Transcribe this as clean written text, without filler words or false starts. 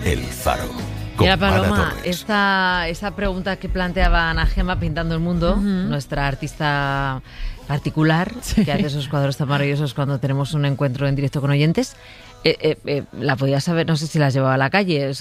El Faro. Mira, Paloma, esta pregunta que planteaba Ana Gemma pintando el mundo, nuestra artista particular, que hace esos cuadros tan maravillosos cuando tenemos un encuentro en directo con oyentes, la podías saber, no sé si las llevaba a la calle.